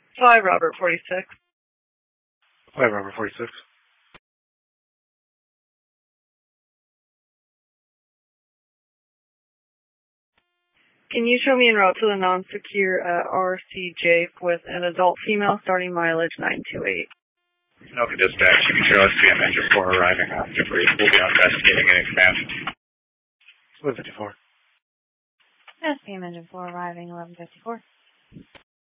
Fly Robert 46. Fly Robert 46. Can you show me en route to the non-secure RCJ with an adult female starting mileage 928? Okay, dispatch. You can show us PM Engine 4 arriving after brief. We'll be investigating an expansion. 1154. Yes, PM Engine 4 arriving 1154.